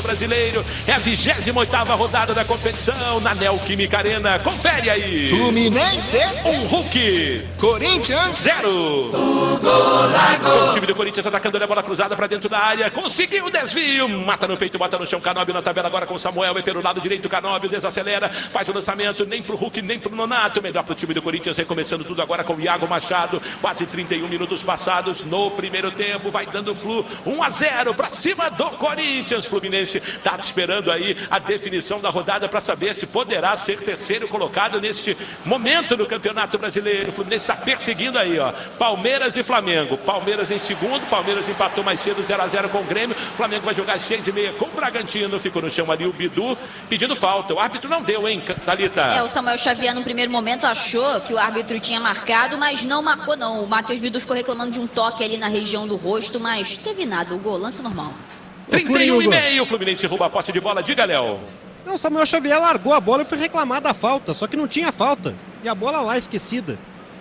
Brasileiro. É a 28ª rodada da competição na Neoquímica Arena. Confere aí. Fluminense 1, Hulk. Corinthians 0. O time do Corinthians atacando a bola cruzada para dentro da área. Conseguiu o desvio. Mata no peito, bota no chão. Canóbio na tabela agora com o Samuel. E pelo lado direito, Canóbio desacelera. Faz o lançamento. Nem pro Hulk, nem pro Nonato. Melhor pro time do Corinthians. Recomeçando tudo agora com o Iago Machado. Quase 31 minutos passados no primeiro tempo. Vai dando flu. 1-0 para cima do Corinthians. Fluminense está esperando aí a definição da rodada para saber se poderá ser terceiro colocado neste momento do Campeonato Brasileiro. O Fluminense está perseguindo aí, ó. Palmeiras e Flamengo. Palmeiras em segundo. Palmeiras empatou mais cedo 0-0 com o Grêmio. O Flamengo vai jogar às 6h30 com o Bragantino. Ficou no chão ali o Bidu pedindo falta. O árbitro não deu, hein, Thalita? O Samuel Xavier no primeiro momento achou que o árbitro tinha marcado, mas não marcou não. O Matheus Bidu ficou reclamando de um toque ali na região do rosto, mas teve nada. O gol, lance normal. 31,5. O Fluminense rouba a posse de bola. Diga, Léo. Não, o Samuel Xavier largou a bola e foi reclamar da falta, só que não tinha falta. E a bola lá esquecida.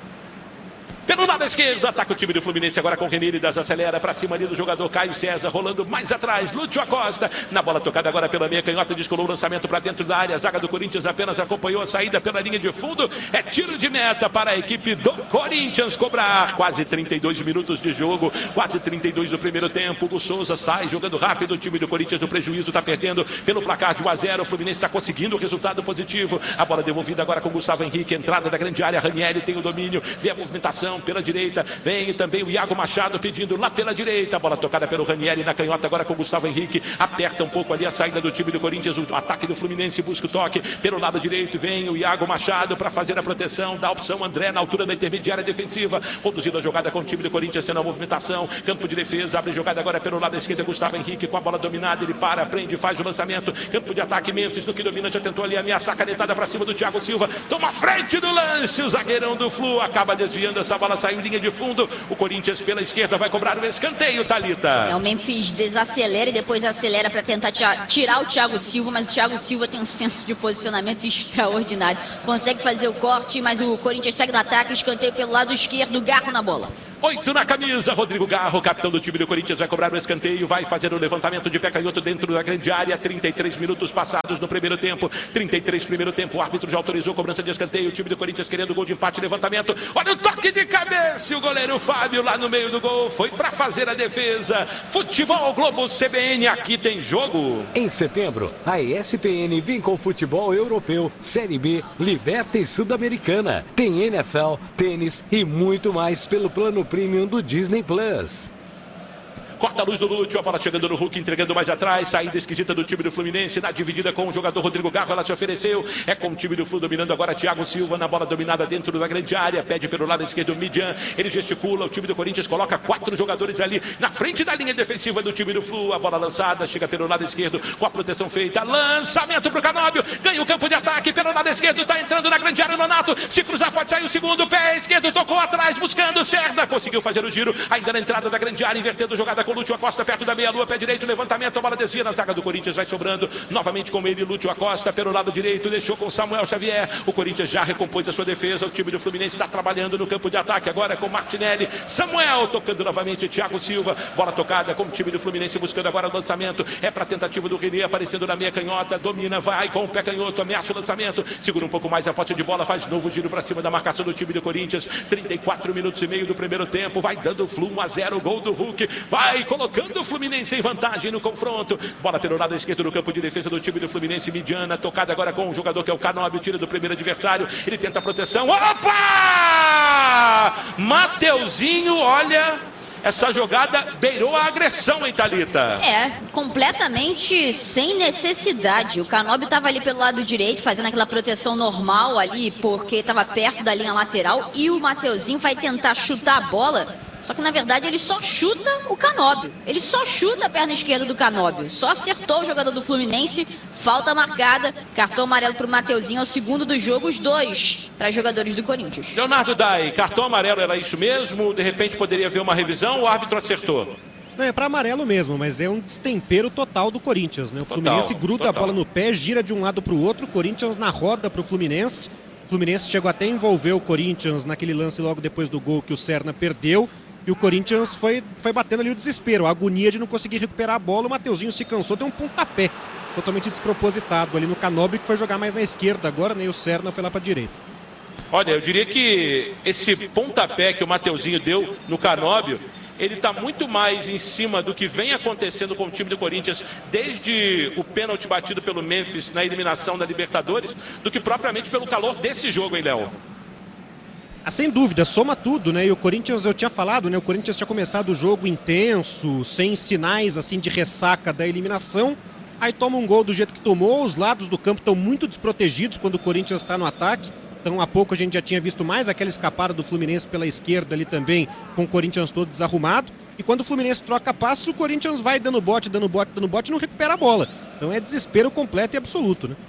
Pelo lado esquerdo, ataca o time do Fluminense agora com o Renildo, desacelera para cima ali do jogador Caio César, rolando mais atrás, Lúcio Acosta, na bola tocada agora pela meia canhota, descolou o lançamento para dentro da área, a zaga do Corinthians apenas acompanhou a saída pela linha de fundo, é tiro de meta para a equipe do Corinthians cobrar, quase 32 minutos de jogo, quase 32 do primeiro tempo, o Souza sai jogando rápido, o time do Corinthians, o prejuízo está perdendo pelo placar de 1-0, o Fluminense está conseguindo o resultado positivo, a bola devolvida agora com o Gustavo Henrique, entrada da grande área, Ranieri tem o domínio, vê a movimentação pela direita, vem também o Iago Machado pedindo lá pela direita, a bola tocada pelo Ranieri na canhota agora com o Gustavo Henrique, aperta um pouco ali a saída do time do Corinthians, o ataque do Fluminense busca o toque, pelo lado direito vem o Iago Machado para fazer a proteção, dá a opção André na altura da intermediária defensiva, conduzindo a jogada com o time do Corinthians, tendo a movimentação, campo de defesa, abre jogada agora pelo lado esquerdo, Gustavo Henrique com a bola dominada, ele para, prende, faz o lançamento, campo de ataque, Memphis no que domina, já tentou ali ameaçar a canetada para cima do Thiago Silva, toma a frente do lance, o zagueirão do Flu acaba desviando, essa bola sai em linha de fundo, o Corinthians pela esquerda vai cobrar um escanteio, Thalita. O Memphis desacelera e depois acelera para tentar tirar o Thiago Silva, mas o Thiago Silva tem um senso de posicionamento extraordinário, consegue fazer o corte, mas o Corinthians segue no ataque, escanteio pelo lado esquerdo, Garro na bola. 8 na camisa, Rodrigo Garro, capitão do time do Corinthians, vai cobrar o escanteio, vai fazer o levantamento de pé canhoto dentro da grande área, 33 minutos passados no primeiro tempo, 33 primeiro tempo, o árbitro já autorizou a cobrança de escanteio, o time do Corinthians querendo gol de empate, levantamento, olha o toque de cabeça, o goleiro Fábio lá no meio do gol, foi para fazer a defesa, Futebol Globo CBN, aqui tem jogo. Em setembro, a ESPN vem com futebol europeu, Série B, Liberta e Sul-Americana, tem NFL, tênis e muito mais pelo plano Premium do Disney Plus. Corta a luz do Lúcio, a bola chegando no Hulk, entregando mais atrás, saída esquisita do time do Fluminense, na dividida com o jogador Rodrigo Garro, ela se ofereceu, é com o time do Flu dominando agora Thiago Silva, na bola dominada dentro da grande área, pede pelo lado esquerdo o Midian, ele gesticula, o time do Corinthians coloca 4 jogadores ali, na frente da linha defensiva do time do Flu, a bola lançada, chega pelo lado esquerdo, com a proteção feita, lançamento pro Canóbio, ganha o campo de ataque, pelo lado esquerdo, tá entrando na grande área o Nonato, se cruzar pode sair o segundo, pé esquerdo, tocou atrás, buscando Cerda, conseguiu fazer o giro, ainda na entrada da grande área, invertendo jogada com Lúcio Acosta, perto da meia-lua, pé direito, levantamento, a bola desvia na zaga do Corinthians, vai sobrando, novamente com ele, Lúcio Acosta, pelo lado direito, deixou com Samuel Xavier, o Corinthians já recompôs a sua defesa, o time do Fluminense está trabalhando no campo de ataque, agora com Martinelli, Samuel, tocando novamente, Thiago Silva, bola tocada com o time do Fluminense, buscando agora o lançamento, é para a tentativa do René, aparecendo na meia canhota, domina, vai com o pé canhoto, ameaça o lançamento, segura um pouco mais a posse de bola, faz novo giro para cima da marcação do time do Corinthians, 34 minutos e meio do primeiro tempo, vai dando Flu 1-0, gol do Hulk, vai colocando o Fluminense em vantagem no confronto, bola pelo lado esquerdo no campo de defesa do time do Fluminense, Midiana, tocada agora com o jogador que é o Canóbio, tira do primeiro adversário, ele tenta a proteção, opa! Mateuzinho, olha, essa jogada beirou a agressão, hein, Thalita? Completamente sem necessidade. O Canóbio estava ali pelo lado direito, fazendo aquela proteção normal ali, porque estava perto da linha lateral, e o Mateuzinho vai tentar chutar a bola, só que na verdade ele só chuta o Canóbio. Ele só chuta a perna esquerda do Canóbio. Só acertou o jogador do Fluminense. Falta marcada. Cartão amarelo para o Mateuzinho. É o segundo do jogo. Os 2 para os jogadores do Corinthians. Leonardo Dai, cartão amarelo era isso mesmo? De repente poderia haver uma revisão? O árbitro acertou? Não, é para amarelo mesmo, mas é um destempero total do Corinthians, né? O Fluminense gruda a bola no pé, gira de um lado para o outro. O Corinthians na roda para o Fluminense. O Fluminense chegou até a envolver o Corinthians naquele lance logo depois do gol que o Serna perdeu. E o Corinthians foi batendo ali o desespero, a agonia de não conseguir recuperar a bola. O Mateuzinho se cansou, deu um pontapé totalmente despropositado ali no Canóbio, que foi jogar mais na esquerda agora, né? E o Serna foi lá para a direita. Olha, eu diria que esse pontapé que o Mateuzinho deu no Canóbio, ele está muito mais em cima do que vem acontecendo com o time do Corinthians desde o pênalti batido pelo Memphis na eliminação da Libertadores, do que propriamente pelo calor desse jogo, hein, Léo? Sem dúvida, soma tudo, né? E o Corinthians, eu tinha falado, né? O Corinthians tinha começado o jogo intenso, sem sinais assim de ressaca da eliminação. Aí toma um gol do jeito que tomou, os lados do campo estão muito desprotegidos quando o Corinthians está no ataque. Então, há pouco a gente já tinha visto mais aquela escapada do Fluminense pela esquerda ali também, com o Corinthians todo desarrumado. E quando o Fluminense troca passo, o Corinthians vai dando bote e não recupera a bola. Então é desespero completo e absoluto, né?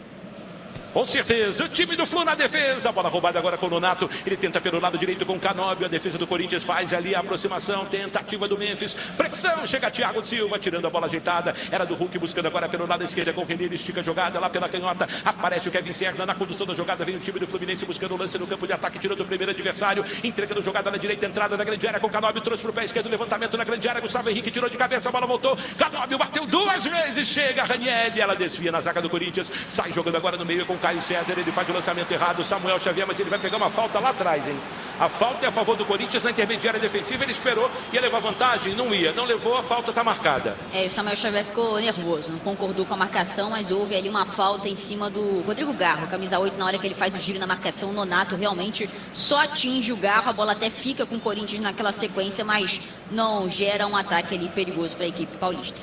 Com certeza, o time do Flu na defesa, a bola roubada agora com o Nonato, ele tenta pelo lado direito com o Canóbio, a defesa do Corinthians faz ali a aproximação, tentativa do Memphis, pressão, chega Thiago Silva, tirando a bola ajeitada, era do Hulk buscando agora pelo lado esquerdo com o René, ele estica a jogada lá pela canhota, aparece o Kevin Serna na condução da jogada, vem o time do Fluminense buscando o lance no campo de ataque, tirando o primeiro adversário, entregando jogada na direita, entrada da grande área com o Canóbio, trouxe pro pé esquerdo, levantamento na grande área, Gustavo Henrique tirou de cabeça, a bola voltou, Canóbio bateu 2 vezes, chega Ranieri, ela desvia na zaga do Corinthians, sai jogando agora no meio com o Caio César, ele faz o lançamento errado, Samuel Xavier, mas ele vai pegar uma falta lá atrás, hein? A falta é a favor do Corinthians na intermediária defensiva, ele esperou, ia levar vantagem, não ia, não levou, a falta está marcada. O Samuel Xavier ficou nervoso, não concordou com a marcação, mas houve ali uma falta em cima do Rodrigo Garro, camisa 8, na hora que ele faz o giro na marcação, o Nonato realmente só atinge o Garro, a bola até fica com o Corinthians naquela sequência, mas não gera um ataque ali perigoso para a equipe paulista.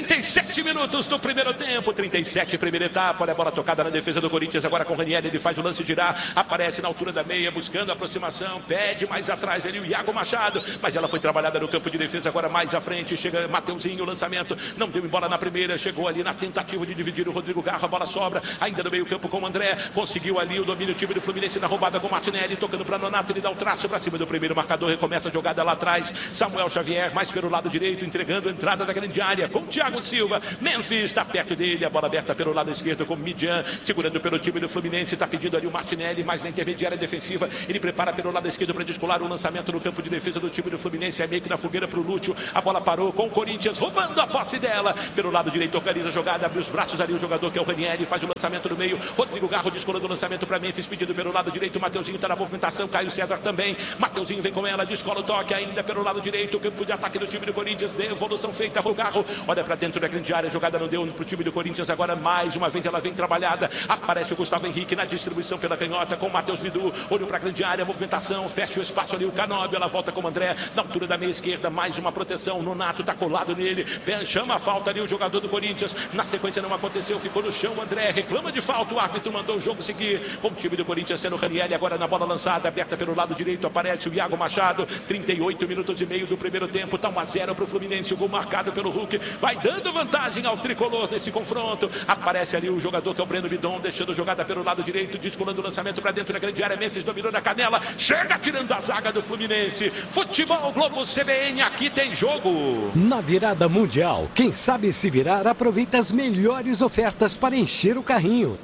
37 minutos do primeiro tempo, 37, primeira etapa, olha a bola tocada na defesa do Corinthians, agora com o Ranieri, ele faz o lance girar, aparece na altura da meia, buscando a aproximação, pede mais atrás ali o Iago Machado, mas ela foi trabalhada no campo de defesa, agora mais à frente, chega Mateuzinho, o lançamento, não deu em bola na primeira, chegou ali na tentativa de dividir o Rodrigo Garro, a bola sobra, ainda no meio campo com o André, conseguiu ali o domínio do time do Fluminense na roubada com o Martinelli, tocando para Nonato, ele dá o traço para cima do primeiro marcador, recomeça a jogada lá atrás, Samuel Xavier, mais pelo lado direito, entregando a entrada da grande área, com o Thiago Silva, Memphis está perto dele, a bola aberta pelo lado esquerdo com o Midian, segurando pelo time do Fluminense, está pedindo ali o Martinelli, mais na intermediária defensiva, ele prepara pelo lado esquerdo para descolar o lançamento no campo de defesa do time do Fluminense, é meio que na fogueira para o Lúcio, a bola parou com o Corinthians, roubando a posse dela, pelo lado direito organiza a jogada, abre os braços ali o jogador que é o Ranieri, faz o lançamento no meio, Rodrigo Garro descolando o lançamento para Memphis, pedido pelo lado direito, Mateuzinho está na movimentação, Caio César também, Mateuzinho vem com ela, descola o toque ainda pelo lado direito, o campo de ataque do time do Corinthians, devolução feita, o Garro olha para dentro da grande área, a jogada não deu para o time do Corinthians, agora mais uma vez ela vem trabalhada, aparece o Gustavo Henrique na distribuição pela canhota com o Matheus Bidu, olho para a grande área, movimentação, fecha o espaço ali o Canóbio, ela volta com o André, na altura da meia esquerda, mais uma proteção, Nonato está colado nele, chama a falta ali o jogador do Corinthians, na sequência não aconteceu, ficou no chão, André reclama de falta, o árbitro mandou o jogo seguir, com o time do Corinthians sendo o Ranieri, agora na bola lançada, aberta pelo lado direito, aparece o Iago Machado, 38 minutos e meio do primeiro tempo, está 1-0 para o Fluminense, o gol marcado pelo Hulk, vai dando vantagem ao tricolor nesse confronto, aparece ali o jogador que é o Breno Bidon, deixando jogada pelo lado direito, descolando o lançamento para dentro da grande área, Memphis dominou na canela, chega tirando a zaga do Fluminense, Futebol Globo CBN, aqui tem jogo. Na virada mundial, quem sabe se virar aproveita as melhores ofertas para encher o carrinho.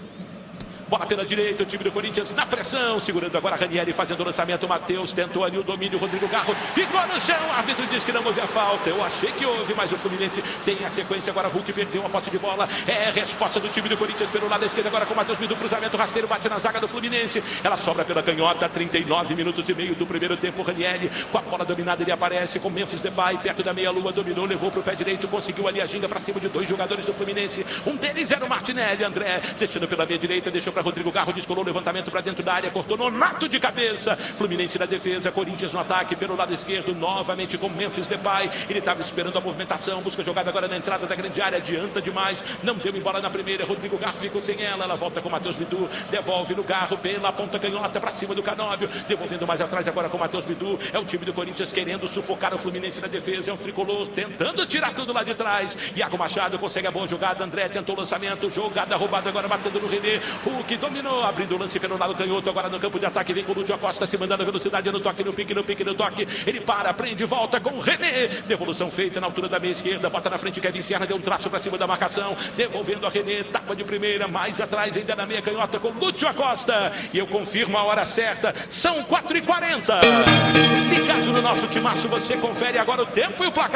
Bola pela direita, o time do Corinthians na pressão, segurando agora Ranieri fazendo o lançamento, Matheus tentou ali o domínio, Rodrigo Garro ficou no chão, o árbitro disse que não houve a falta, eu achei que houve, mas o Fluminense tem a sequência, agora Hulk perdeu uma posse de bola, é resposta do time do Corinthians pelo lado esquerdo, agora com o Matheus Bidu, cruzamento rasteiro, bate na zaga do Fluminense, ela sobra pela canhota, 39 minutos e meio do primeiro tempo, Ranieri com a bola dominada, ele aparece com Memphis Depay, perto da meia-lua, dominou, levou para o pé direito, conseguiu ali a ginga para cima de 2 jogadores do Fluminense, um deles era o Martinelli, André, deixando pela meia direita, deixou para Rodrigo Garro, descolou o levantamento para dentro da área, cortou Nonato de cabeça, Fluminense na defesa, Corinthians no ataque, pelo lado esquerdo, novamente com Memphis Depay, ele estava esperando a movimentação, busca a jogada agora na entrada da grande área, adianta demais, não deu embora na primeira, Rodrigo Garro ficou sem ela volta com o Matheus Bidu, devolve no Garro, pela ponta canhota para cima do Canóbio, devolvendo mais atrás agora com o Matheus Bidu, é o time do Corinthians querendo sufocar o Fluminense na defesa, é o tricolor tentando tirar tudo lá de trás, Iago Machado consegue a boa jogada, André tentou o lançamento, jogada roubada agora batendo no René, Hulk toque, dominou, abrindo o lance pelo lado canhoto, agora no campo de ataque, vem com o Lúcio Acosta, se mandando a velocidade no toque, no pique, no pique, no toque, ele para, prende, volta com o René, devolução feita na altura da meia esquerda, bota na frente, Kevin Serra, deu um traço para cima da marcação, devolvendo a René, tapa de primeira, mais atrás ainda na meia canhota com o Lúcio Acosta, e eu confirmo a hora certa, são 4h40, ligado no nosso timaço, você confere agora o tempo e o placar.